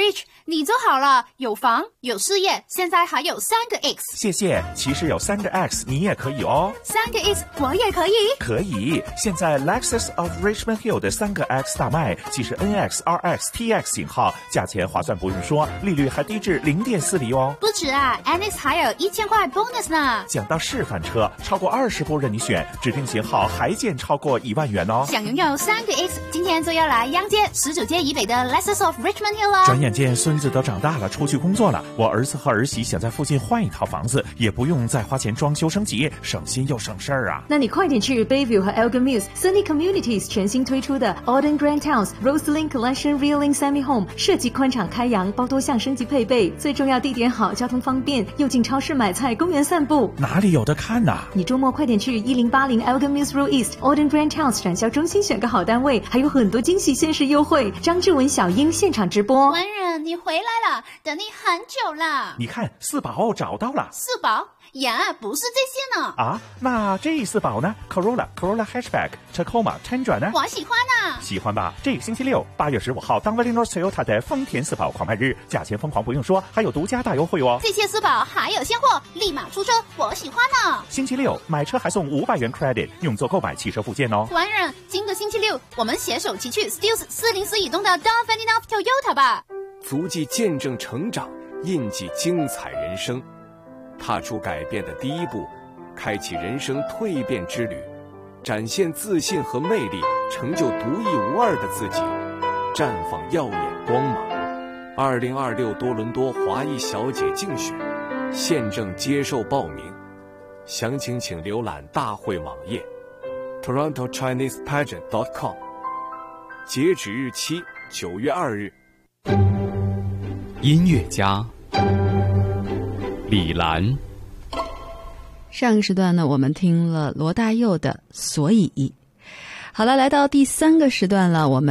Rich， 你做好了，有房有事业，现在还有3个 X。 谢谢，其实有3个 X 你也可以哦。 3个 X 我也可以？ 可以，现在 Lexus of Richmond Hill 的3个 X 大卖，既是 NX、RX、TX 型号，价钱划算不用说，利率还低至0.4厘哦。 不止啊 ，NX 还有1000块 bonus 呢。 讲到示范车，超过20部任你选，指定型号还减超过1万元哦。 想拥有3个 X， 今天就要来央街19街以北的 Lexus of Richmond Hill 了。 转眼间孙子都长大了，出去工作了，我儿子和儿媳想在附近换一套房子，也不用再花钱装修升级，省心又省事儿啊。 那你快点去 Bayview 和 Elgin Mills Sunny Communities 全新推出的 Auden Grand Towns Roseland Collection Reeling Semi Home， 设计宽敞开扬，包多项升级配备，最重要地点好，交通方便，又进超市买菜，公园散步。 哪里有得看啊？ 你周末快点去1080 Elgin Mills Road East Auden Grand Towns 展销中心选个好单位，还有很多惊喜限时优惠。张志文、小英现场直播。 文人，你回来了，等你很久了。 你看4宝找到了。 4宝呀，不是这些呢。 啊，那这4宝呢？ Corolla Hatchback Tacoma Tundra 呢？ 我喜欢啊。 喜欢吧？这个星期六8月15号，当 Valley North Toyota 的丰田4宝狂卖日，价钱疯狂不用说，还有独家大优惠哦。 这些4宝还有现货，立马出车，我喜欢呢。 星期六买车还送500元 credit， 用作购买汽车附件哦。 文人，今个星期六我们携手骑去 Stills 404以东的 Don Ferdinand Toyota 吧。 足迹见证成长，印记精彩人生，踏出改变的第一步，开启人生蜕变之旅，展现自信和魅力，成就独一无二的自己，绽放耀眼光芒。2026多伦多华裔小姐竞选现正接受报名，详情请浏览大会网页 TorontoChinesePageant.com， 截止日期9月2日。 音乐家李兰。 上个时段呢，我们听了罗大佑的《所以》。好了，来到第3个时段了，我们